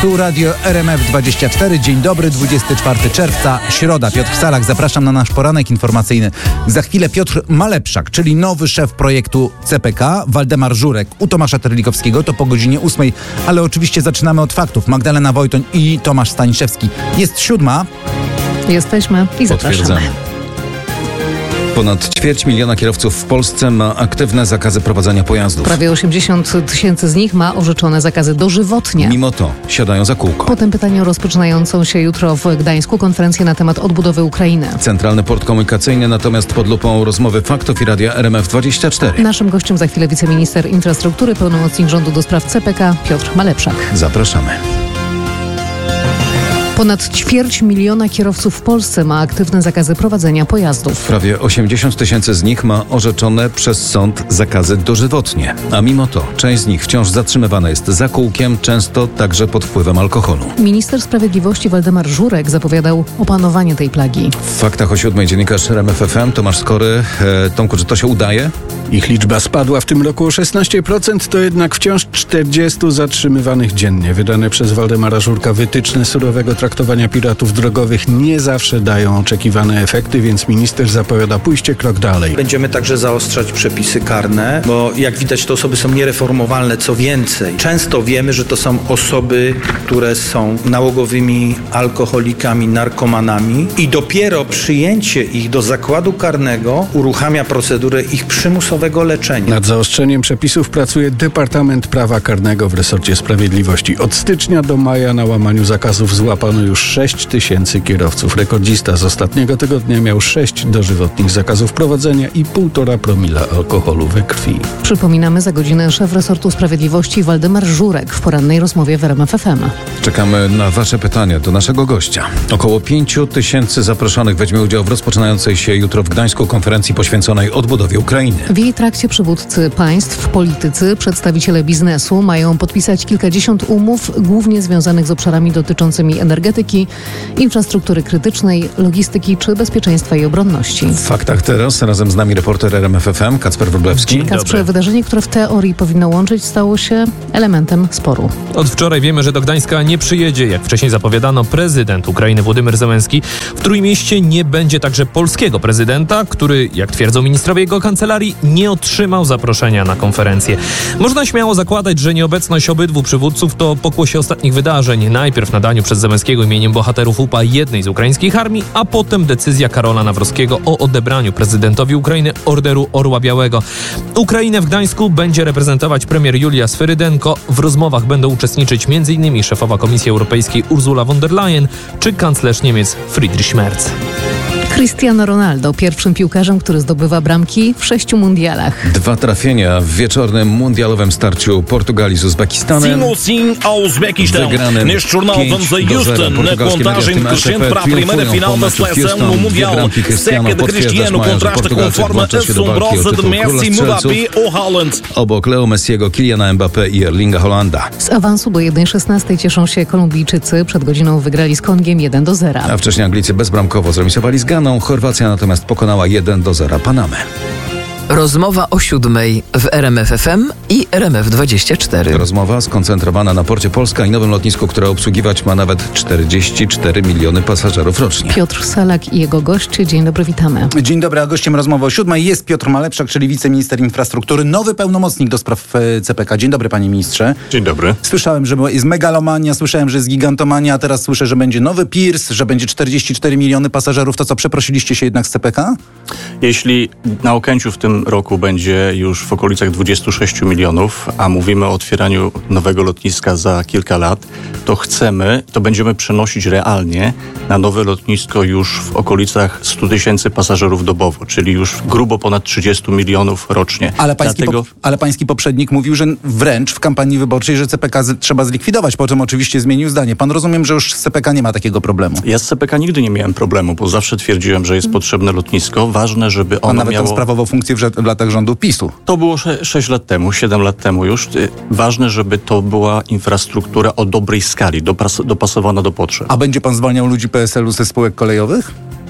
Tu Radio RMF24. Dzień dobry, 24 czerwca, środa. Piotr Salak, zapraszam na nasz poranek informacyjny. Za chwilę Piotr Malepszak, czyli nowy szef projektu CPK, Waldemar Żurek u Tomasza Terlikowskiego, to po godzinie 8. Ale oczywiście zaczynamy od faktów. Magdalena Wojtoń i Tomasz Staniszewski. Jest 7. Jesteśmy i zapraszamy. Ponad 250 000 kierowców w Polsce ma aktywne zakazy prowadzenia pojazdów. Prawie 80 000 z nich ma orzeczone zakazy dożywotnie. Mimo to siadają za kółko. Potem pytanie o rozpoczynającą się jutro w Gdańsku konferencję na temat odbudowy Ukrainy. Centralny Port Komunikacyjny natomiast pod lupą rozmowy faktów i radia RMF24. Naszym gościem za chwilę wiceminister infrastruktury, pełnomocnik rządu do spraw CPK Piotr Malepszak. Zapraszamy. Ponad 250 000 kierowców w Polsce ma aktywne zakazy prowadzenia pojazdów. Prawie 80 000 z nich ma orzeczone przez sąd zakazy dożywotnie. A mimo to część z nich wciąż zatrzymywana jest za kółkiem, często także pod wpływem alkoholu. Minister Sprawiedliwości Waldemar Żurek zapowiadał opanowanie tej plagi. W faktach o 7 dziennikarz RMF FM Tomasz Skory. Tomku, czy to się udaje? Ich liczba spadła w tym roku o 16%, to jednak wciąż 40 zatrzymywanych dziennie. Wydane przez Waldemara Żurka wytyczne surowego traktowania piratów drogowych nie zawsze dają oczekiwane efekty, więc minister zapowiada pójście krok dalej. Będziemy także zaostrzać przepisy karne, bo jak widać te osoby są niereformowalne. Co więcej, często wiemy, że to są osoby, które są nałogowymi alkoholikami, narkomanami i dopiero przyjęcie ich do zakładu karnego uruchamia procedurę ich przymusowego leczenia. Nad zaostrzeniem przepisów pracuje Departament Prawa Karnego w resorcie Sprawiedliwości. Od stycznia do maja na łamaniu zakazów złapano już 6 000 kierowców. Rekordzista z ostatniego tygodnia miał 6 dożywotnich zakazów prowadzenia i 1,5 promila alkoholu we krwi. Przypominamy za godzinę szef resortu sprawiedliwości Waldemar Żurek w porannej rozmowie w RMF FM. Czekamy na wasze pytania do naszego gościa. Około 5 000 zaproszonych weźmie udział w rozpoczynającej się jutro w Gdańsku konferencji poświęconej odbudowie Ukrainy. W jej trakcie przywódcy państw, politycy, przedstawiciele biznesu mają podpisać kilkadziesiąt umów, głównie związanych z obszarami dotyczącymi energetyki, infrastruktury krytycznej, logistyki czy bezpieczeństwa i obronności. W faktach teraz razem z nami reporter RMF FM Kacper Wróblewski. Kacprze, wydarzenie, które w teorii powinno łączyć, stało się elementem sporu. Od wczoraj wiemy, że do Gdańska nie przyjedzie, jak wcześniej zapowiadano, prezydent Ukrainy Władimir Zełenski. W Trójmieście nie będzie także polskiego prezydenta, który, jak twierdzą ministrowie jego kancelarii, nie otrzymał zaproszenia na konferencję. Można śmiało zakładać, że nieobecność obydwu przywódców to pokłosie ostatnich wydarzeń. Najpierw nadaniu przez Zełenskiego imieniem bohaterów UPA jednej z ukraińskich armii, a potem decyzja Karola Nawrockiego o odebraniu prezydentowi Ukrainy Orderu Orła Białego. Ukrainę w Gdańsku będzie reprezentować premier Julia Sferydenko. W rozmowach będą uczestniczyć m.in. szefowa Komisji Europejskiej Ursula von der Leyen czy kanclerz Niemiec Friedrich Merz. Cristiano Ronaldo, pierwszym piłkarzem, który zdobywa bramki w 6 mundialach. 2 trafienia w wieczornym mundialowym starciu Portugalii z Uzbekistanem. Wygranym 5-0 portugalskim medium RTP triumfują po meczu w Houston. 2 bramki Cristiano potwierdzasz mają, że Portugalczyk włącza się do walki o tytuł króla strzelców. Obok Leo Messiego, Kyliana Mbappé i Erlinga Holanda. Z awansu do 1/16 cieszą się Kolumbijczycy. Przed godziną wygrali z Kongiem 1-0. A wcześniej Anglicy bezbramkowo zremisowali z Ganą. Chorwacja natomiast pokonała 1-0 Panamę. Rozmowa o 7 w RMF FM i RMF24. Rozmowa skoncentrowana na Porcie Polska i nowym lotnisku, które obsługiwać ma nawet 44 miliony pasażerów rocznie. Piotr Salak i jego goście. Dzień dobry, witamy. Dzień dobry, a gościem rozmowy o 7 jest Piotr Malepszak, czyli wiceminister infrastruktury, nowy pełnomocnik do spraw CPK. Dzień dobry, panie ministrze. Dzień dobry. Słyszałem, że jest megalomania, słyszałem, że jest gigantomania, a teraz słyszę, że będzie nowy Pierce, że będzie 44 miliony pasażerów. To co, przeprosiliście się jednak z CPK? Jeśli na Okęciu w tym roku będzie już w okolicach 26 milionów, a mówimy o otwieraniu nowego lotniska za kilka lat, to będziemy przenosić realnie na nowe lotnisko już w okolicach 100 000 pasażerów dobowo, czyli już grubo ponad 30 milionów rocznie. Ale pański poprzednik mówił, że wręcz w kampanii wyborczej, że CPK trzeba zlikwidować, po czym oczywiście zmienił zdanie. Pan rozumiem, że już z CPK nie ma takiego problemu. Ja z CPK nigdy nie miałem problemu, bo zawsze twierdziłem, że jest potrzebne lotnisko. Ważne, żeby ono nawet miało... Pan sprawował funkcję w latach rządu PiS-u. To było 6 lat temu, 7 lat temu już. Ważne, żeby to była infrastruktura o dobrej skali, dopasowana do potrzeb. A będzie pan zwalniał ludzi PSL-u ze spółek kolejowych?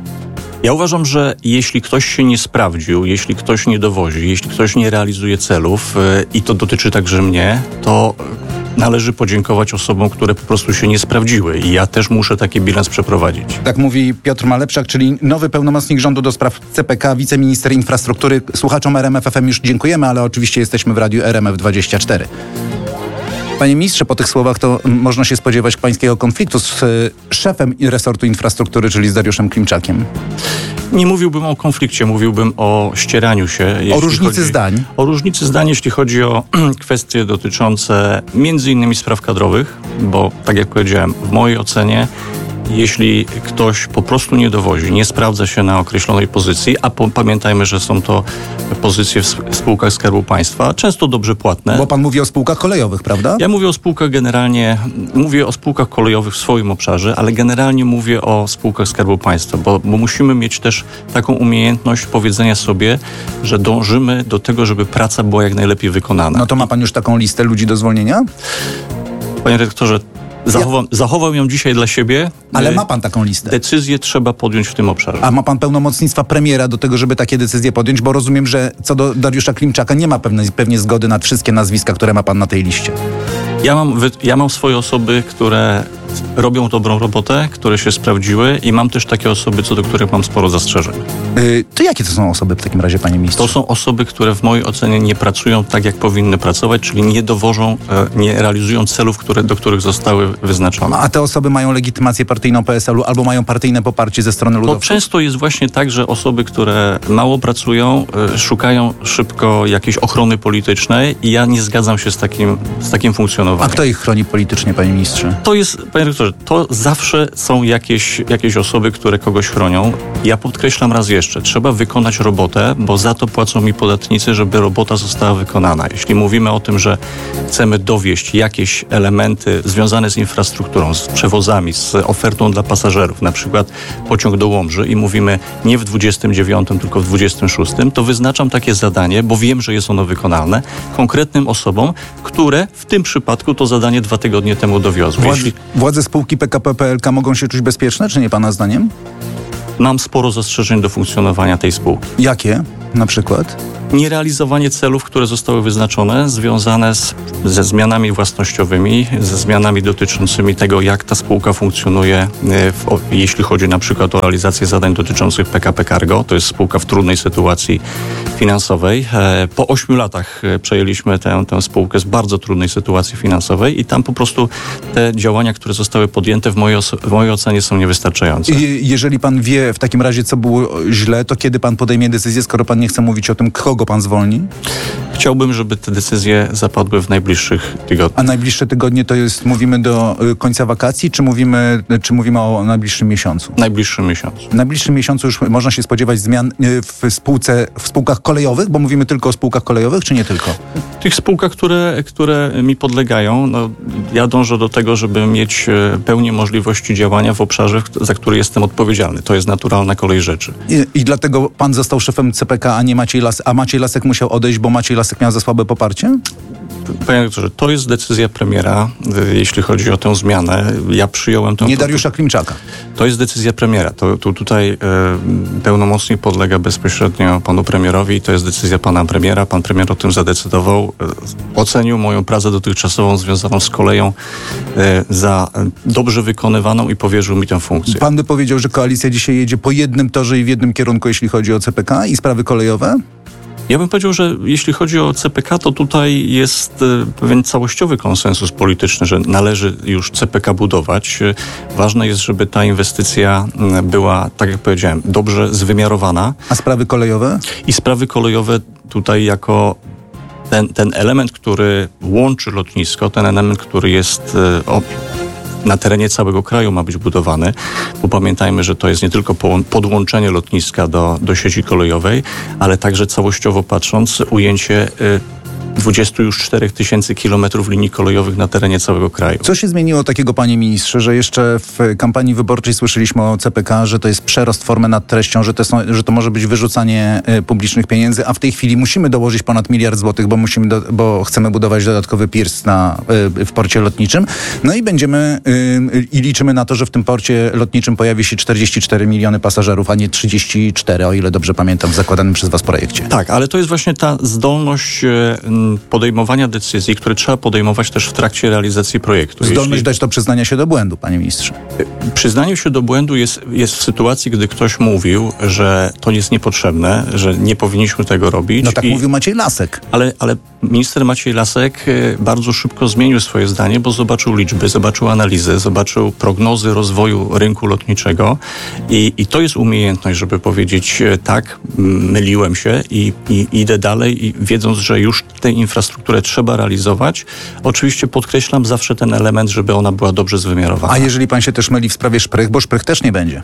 Ja uważam, że jeśli ktoś się nie sprawdził, jeśli ktoś nie dowozi, jeśli ktoś nie realizuje celów, i to dotyczy także mnie, to należy podziękować osobom, które po prostu się nie sprawdziły i ja też muszę taki bilans przeprowadzić. Tak mówi Piotr Malepszak, czyli nowy pełnomocnik rządu do spraw CPK, wiceminister infrastruktury. Słuchaczom RMF FM już dziękujemy, ale oczywiście jesteśmy w radiu RMF24. Panie ministrze, po tych słowach to można się spodziewać pańskiego konfliktu z szefem resortu infrastruktury, czyli z Dariuszem Klimczakiem. Nie mówiłbym o konflikcie, mówiłbym o ścieraniu się. O różnicy zdań. O różnicy zdań, jeśli chodzi o kwestie dotyczące między innymi spraw kadrowych, bo tak jak powiedziałem, w mojej ocenie jeśli ktoś po prostu nie dowozi, nie sprawdza się na określonej pozycji, a pamiętajmy, że są to pozycje w spółkach Skarbu Państwa, często dobrze płatne. Bo pan mówi o spółkach kolejowych, prawda? Ja mówię o spółkach generalnie, mówię o spółkach kolejowych w swoim obszarze, ale generalnie mówię o spółkach Skarbu Państwa, bo musimy mieć też taką umiejętność powiedzenia sobie, że dążymy do tego, żeby praca była jak najlepiej wykonana. No to ma pan już taką listę ludzi do zwolnienia? Panie redaktorze, zachowam ją dzisiaj dla siebie. Ale ma pan taką listę? Decyzję trzeba podjąć w tym obszarze. A ma pan pełnomocnictwa premiera do tego, żeby takie decyzje podjąć? Bo rozumiem, że co do Dariusza Klimczaka nie ma pewnie zgody na wszystkie nazwiska, które ma pan na tej liście. Ja mam swoje osoby, które robią dobrą robotę, które się sprawdziły i mam też takie osoby, co do których mam sporo zastrzeżeń. To jakie to są osoby w takim razie, panie ministrze? To są osoby, które w mojej ocenie nie pracują tak, jak powinny pracować, czyli nie dowożą, nie realizują celów, do których zostały wyznaczone. A te osoby mają legitymację partyjną PSL-u albo mają partyjne poparcie ze strony ludowców? To często jest właśnie tak, że osoby, które mało pracują, szukają szybko jakiejś ochrony politycznej i ja nie zgadzam się z takim funkcjonowaniem. A kto ich chroni politycznie, panie ministrze? To jest, panie rektorze, to zawsze są jakieś osoby, które kogoś chronią. Ja podkreślam raz jeszcze, trzeba wykonać robotę, bo za to płacą mi podatnicy, żeby robota została wykonana. Jeśli mówimy o tym, że chcemy dowieść jakieś elementy związane z infrastrukturą, z przewozami, z ofertą dla pasażerów, na przykład pociąg do Łomży i mówimy nie w 29, tylko w 26, to wyznaczam takie zadanie, bo wiem, że jest ono wykonalne, konkretnym osobom, które w tym przypadku to zadanie 2 tygodnie temu dowiozły. Władze spółki PKP PLK mogą się czuć bezpieczne, czy nie pana zdaniem? Mam sporo zastrzeżeń do funkcjonowania tej spółki. Jakie na przykład? Nierealizowanie celów, które zostały wyznaczone, związane ze zmianami własnościowymi, ze zmianami dotyczącymi tego, jak ta spółka funkcjonuje, jeśli chodzi na przykład o realizację zadań dotyczących PKP Cargo. To jest spółka w trudnej sytuacji finansowej. Po 8 latach przejęliśmy tę spółkę z bardzo trudnej sytuacji finansowej i tam po prostu te działania, które zostały podjęte w mojej ocenie są niewystarczające. Jeżeli pan wie w takim razie, co było źle, to kiedy pan podejmie decyzję, skoro pan nie chce mówić o tym, kogo pan zwolni? Chciałbym, żeby te decyzje zapadły w najbliższych tygodniach. A najbliższe tygodnie to jest, mówimy do końca wakacji, czy mówimy o najbliższym miesiącu? Najbliższym miesiącu. W najbliższym miesiącu już można się spodziewać zmian w spółkach kolejowych, bo mówimy tylko o spółkach kolejowych, czy nie tylko? Tych spółkach, które mi podlegają, no, ja dążę do tego, żeby mieć pełnię możliwości działania w obszarze, za który jestem odpowiedzialny. To jest naturalna kolej rzeczy. I dlatego pan został szefem CPK, a nie Maciej Lasek, a Maciej Lasek musiał odejść, bo Maciej Lasek miał za słabe poparcie? Panie doktorze, to jest decyzja premiera, jeśli chodzi o tę zmianę. Ja przyjąłem tę... Nie Dariusza Klimczaka. To jest decyzja premiera. Tutaj pełnomocnik podlega bezpośrednio panu premierowi i to jest decyzja pana premiera. Pan premier o tym zadecydował. Ocenił moją pracę dotychczasową związaną z koleją za dobrze wykonywaną i powierzył mi tę funkcję. Pan by powiedział, że koalicja dzisiaj jedzie po jednym torze i w jednym kierunku, jeśli chodzi o CPK i sprawy kolejowe? Ja bym powiedział, że jeśli chodzi o CPK, to tutaj jest pewien całościowy konsensus polityczny, że należy już CPK budować. Ważne jest, żeby ta inwestycja była, tak jak powiedziałem, dobrze zwymiarowana. A sprawy kolejowe? I sprawy kolejowe tutaj jako ten element, który łączy lotnisko, ten element, który jest na terenie całego kraju ma być budowany, bo pamiętajmy, że to jest nie tylko podłączenie lotniska do sieci kolejowej, ale także całościowo patrząc ujęcie 24 000 kilometrów linii kolejowych na terenie całego kraju. Co się zmieniło takiego, panie ministrze, że jeszcze w kampanii wyborczej słyszeliśmy o CPK, że to jest przerost formy nad treścią, że to może być wyrzucanie publicznych pieniędzy, a w tej chwili musimy dołożyć ponad 1 miliard złotych, bo chcemy budować dodatkowy piers w porcie lotniczym. No i liczymy na to, że w tym porcie lotniczym pojawi się 44 miliony pasażerów, a nie 34, o ile dobrze pamiętam, w zakładanym przez was projekcie. Tak, ale to jest właśnie ta zdolność podejmowania decyzji, które trzeba podejmować też w trakcie realizacji projektu. Zdolność dać do przyznania się do błędu, panie ministrze. Przyznanie się do błędu jest w sytuacji, gdy ktoś mówił, że to jest niepotrzebne, że nie powinniśmy tego robić. No tak mówił Maciej Lasek. Ale minister Maciej Lasek bardzo szybko zmienił swoje zdanie, bo zobaczył liczby, zobaczył analizę, zobaczył prognozy rozwoju rynku lotniczego i to jest umiejętność, żeby powiedzieć tak, myliłem się i idę dalej i wiedząc, że już tę infrastrukturę trzeba realizować. Oczywiście podkreślam zawsze ten element, żeby ona była dobrze zwymiarowana. A jeżeli pan się też myli w sprawie szprych, bo szprych też nie będzie.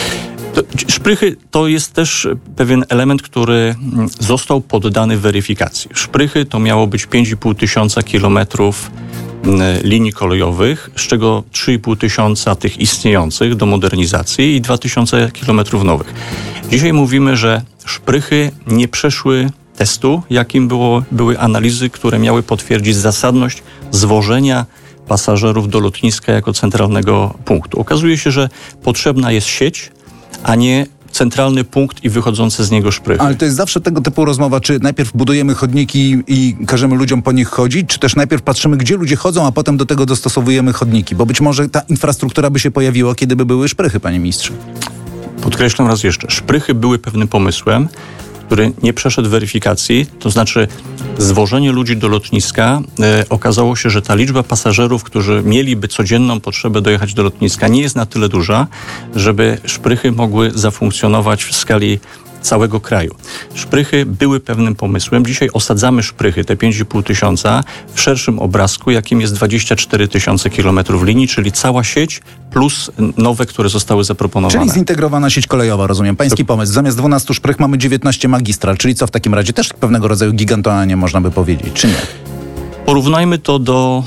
Szprychy to jest też pewien element, który został poddany weryfikacji. Szprychy to miało być 5,5 tysiąca kilometrów linii kolejowych, z czego 3,5 tysiąca tych istniejących do modernizacji i 2,000 kilometrów nowych. Dzisiaj mówimy, że szprychy nie przeszły testu, jakim były analizy, które miały potwierdzić zasadność zwożenia pasażerów do lotniska jako centralnego punktu. Okazuje się, że potrzebna jest sieć, a nie centralny punkt i wychodzące z niego szprychy. Ale to jest zawsze tego typu rozmowa, czy najpierw budujemy chodniki i każemy ludziom po nich chodzić, czy też najpierw patrzymy, gdzie ludzie chodzą, a potem do tego dostosowujemy chodniki, bo być może ta infrastruktura by się pojawiła, kiedy by były szprychy, panie ministrze. Podkreślam raz jeszcze, szprychy były pewnym pomysłem, który nie przeszedł weryfikacji, to znaczy zwożenie ludzi do lotniska, okazało się, że ta liczba pasażerów, którzy mieliby codzienną potrzebę dojechać do lotniska, nie jest na tyle duża, żeby szprychy mogły zafunkcjonować w skali całego kraju. Szprychy były pewnym pomysłem. Dzisiaj osadzamy szprychy, te 5,5 tysiąca, w szerszym obrazku, jakim jest 24 tysiące kilometrów linii, czyli cała sieć plus nowe, które zostały zaproponowane. Czyli zintegrowana sieć kolejowa, rozumiem. Pański pomysł. Zamiast 12 szprych mamy 19 magistral, czyli co w takim razie? Też pewnego rodzaju gigantowanie można by powiedzieć, czy nie? Porównajmy to do...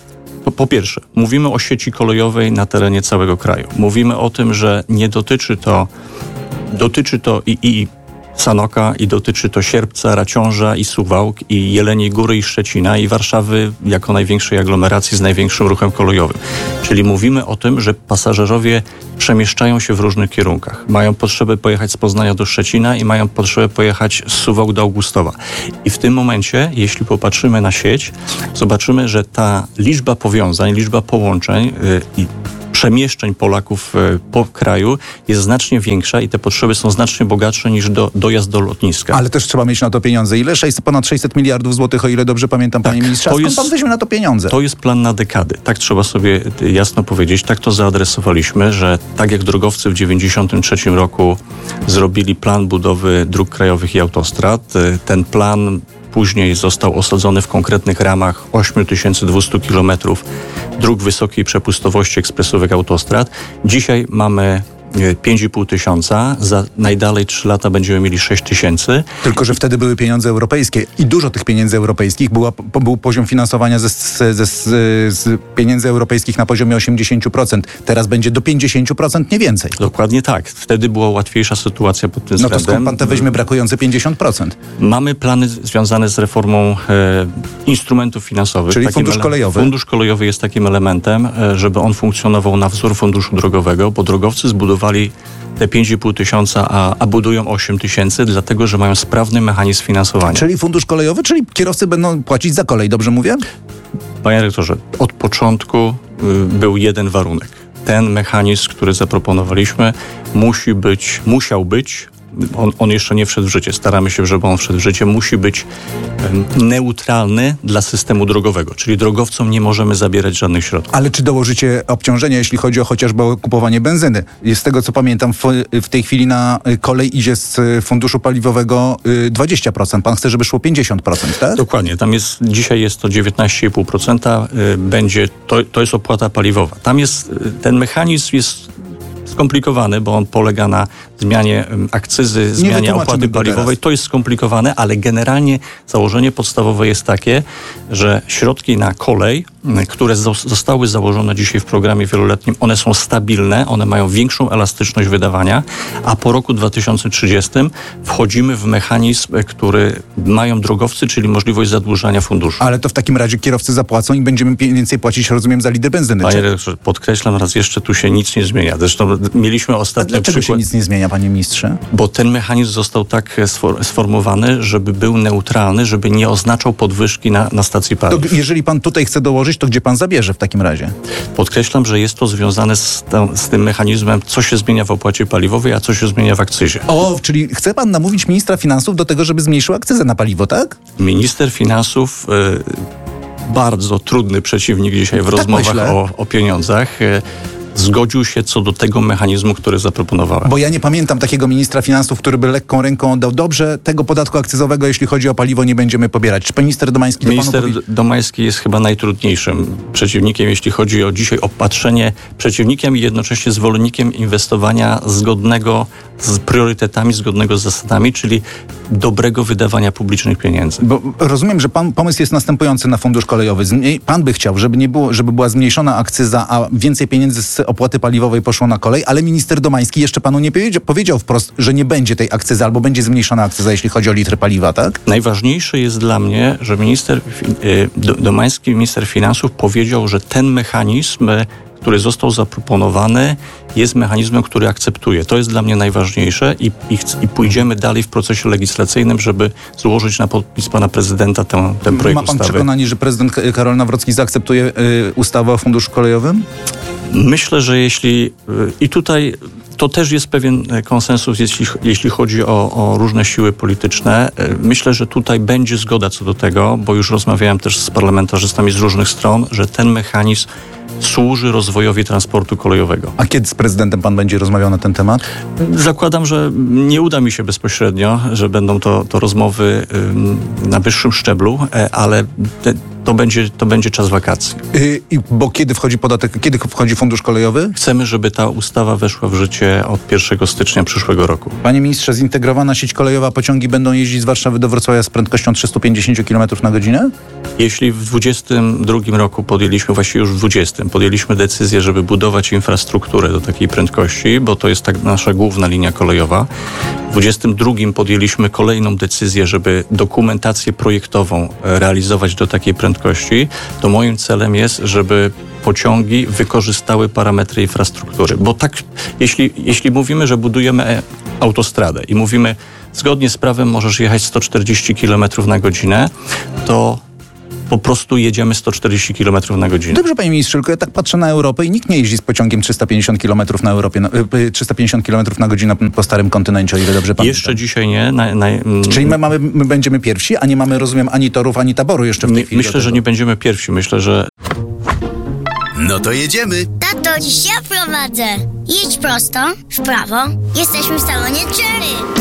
Po pierwsze, mówimy o sieci kolejowej na terenie całego kraju. Mówimy o tym, że nie dotyczy to i Sanoka, i dotyczy to Sierpca, Raciąża, i Suwałk, i Jeleniej Góry, i Szczecina, i Warszawy jako największej aglomeracji z największym ruchem kolejowym. Czyli mówimy o tym, że pasażerowie przemieszczają się w różnych kierunkach. Mają potrzebę pojechać z Poznania do Szczecina i mają potrzebę pojechać z Suwałk do Augustowa. I w tym momencie, jeśli popatrzymy na sieć, zobaczymy, że ta liczba powiązań, liczba połączeń i przemieszczeń Polaków po kraju jest znacznie większa i te potrzeby są znacznie bogatsze niż dojazd do lotniska. Ale też trzeba mieć na to pieniądze. Ile? Ponad 600 miliardów złotych, o ile dobrze pamiętam, panie ministrze. Skąd pan weźmie na to pieniądze? To jest plan na dekady. Tak trzeba sobie jasno powiedzieć. Tak to zaadresowaliśmy, że tak jak drogowcy w 1993 roku zrobili plan budowy dróg krajowych i autostrad, ten plan później został osadzony w konkretnych ramach 8200 kilometrów dróg wysokiej przepustowości ekspresowych autostrad. Dzisiaj mamy 5,5 tysiąca, za najdalej 3 lata będziemy mieli 6 tysięcy. Tylko że wtedy były pieniądze europejskie i dużo tych pieniędzy europejskich, był poziom finansowania z pieniędzy europejskich na poziomie 80%. Teraz będzie do 50%, nie więcej. Dokładnie tak. Wtedy była łatwiejsza sytuacja pod tym względem. No to skąd pan te weźmie brakujące 50%? Mamy plany związane z reformą instrumentów finansowych. Czyli fundusz kolejowy. Fundusz kolejowy jest takim elementem, żeby on funkcjonował na wzór funduszu drogowego, bo drogowcy zbudowali te 5,5 tysiąca, a budują 8 tysięcy, dlatego, że mają sprawny mechanizm finansowania. Czyli fundusz kolejowy, czyli kierowcy będą płacić za kolej, dobrze mówię? Panie rektorze, od początku był jeden warunek. Ten mechanizm, który zaproponowaliśmy, musiał być, on jeszcze nie wszedł w życie, staramy się, żeby on wszedł w życie, musi być neutralny dla systemu drogowego, czyli drogowcom nie możemy zabierać żadnych środków. Ale czy dołożycie obciążenia, jeśli chodzi o chociażby o kupowanie benzyny? Z tego, co pamiętam, w tej chwili na kolej idzie z funduszu paliwowego 20%. Pan chce, żeby szło 50%, tak? Dokładnie. Dzisiaj jest to 19,5%. To jest opłata paliwowa. Ten mechanizm jest skomplikowany, bo on polega na zmianie akcyzy, zmianie opłaty paliwowej. To jest skomplikowane, ale generalnie założenie podstawowe jest takie, że środki na kolej, które zostały założone dzisiaj w programie wieloletnim, one są stabilne, one mają większą elastyczność wydawania, a po roku 2030 wchodzimy w mechanizm, który mają drogowcy, czyli możliwość zadłużania funduszu. Ale to w takim razie kierowcy zapłacą i będziemy więcej płacić, rozumiem, za litr benzyny. Panie redaktorze, podkreślam raz jeszcze, tu się nic nie zmienia. Zresztą Mieliśmy ostatnio dlaczego się nic nie zmienia, panie ministrze? Bo ten mechanizm został tak sformułowany, żeby był neutralny, żeby nie oznaczał podwyżki na stacji paliw. To jeżeli pan tutaj chce dołożyć, to gdzie pan zabierze w takim razie? Podkreślam, że jest to związane z tym mechanizmem, co się zmienia w opłacie paliwowej, a co się zmienia w akcyzie. Czyli chce pan namówić ministra finansów do tego, żeby zmniejszył akcyzę na paliwo, tak? Minister finansów, bardzo trudny przeciwnik dzisiaj w rozmowach o pieniądzach, zgodził się co do tego mechanizmu, który zaproponowałem. Bo ja nie pamiętam takiego ministra finansów, który by lekką ręką oddał, dobrze, tego podatku akcyzowego, jeśli chodzi o paliwo, nie będziemy pobierać. Czy pan minister Domański... Minister Domański jest chyba najtrudniejszym przeciwnikiem, jeśli chodzi dzisiaj o patrzenie, przeciwnikiem i jednocześnie zwolennikiem inwestowania zgodnego z priorytetami, zgodnego z zasadami, czyli dobrego wydawania publicznych pieniędzy. Bo rozumiem, że pomysł jest następujący na fundusz kolejowy. Pan by chciał, żeby była zmniejszona akcyza, a więcej pieniędzy z opłaty paliwowej poszło na kolej, ale minister Domański jeszcze panu nie powiedział wprost, że nie będzie tej akcyzy, albo będzie zmniejszona akcyza, jeśli chodzi o litry paliwa, tak? Najważniejsze jest dla mnie, że minister Domański, minister finansów powiedział, że ten mechanizm, który został zaproponowany, jest mechanizmem, który akceptuje. To jest dla mnie najważniejsze i pójdziemy dalej w procesie legislacyjnym, żeby złożyć na podpis pana prezydenta ten projekt ustawy. Ma pan przekonanie, że prezydent Karol Nawrocki zaakceptuje ustawę o funduszu kolejowym? Myślę, że i tutaj to też jest pewien konsensus, jeśli chodzi o różne siły polityczne. Myślę, że tutaj będzie zgoda co do tego, bo już rozmawiałem też z parlamentarzystami z różnych stron, że ten mechanizm służy rozwojowi transportu kolejowego. A kiedy z prezydentem pan będzie rozmawiał na ten temat? Zakładam, że nie uda mi się bezpośrednio, że będą to rozmowy na wyższym szczeblu, ale to będzie czas wakacji. Bo kiedy wchodzi fundusz kolejowy? Chcemy, żeby ta ustawa weszła w życie od 1 stycznia przyszłego roku. Panie ministrze, zintegrowana sieć kolejowa, pociągi będą jeździć z Warszawy do Wrocławia z prędkością 350 km na godzinę? Jeśli w 2022 roku właściwie już w 2020, podjęliśmy decyzję, żeby budować infrastrukturę do takiej prędkości, bo to jest tak nasza główna linia kolejowa. W 2022 podjęliśmy kolejną decyzję, żeby dokumentację projektową realizować do takiej prędkości, to moim celem jest, żeby pociągi wykorzystały parametry infrastruktury. Bo tak, jeśli mówimy, że budujemy autostradę i mówimy, zgodnie z prawem możesz jechać 140 km na godzinę, to po prostu jedziemy 140 km na godzinę. Dobrze, panie ministrze, tylko ja tak patrzę na Europę i nikt nie jeździ z pociągiem 350 km na Europie, 350 km na godzinę po starym kontynencie, o ile dobrze pamiętam. Jeszcze dzisiaj nie. Czyli my będziemy pierwsi, a nie mamy, rozumiem, ani torów, ani taboru jeszcze w tej chwili. Myślę, że nie będziemy pierwsi. Myślę, że... No to jedziemy. Tato, dziś ja prowadzę. Jedź prosto, w prawo. Jesteśmy w salonie Cherry.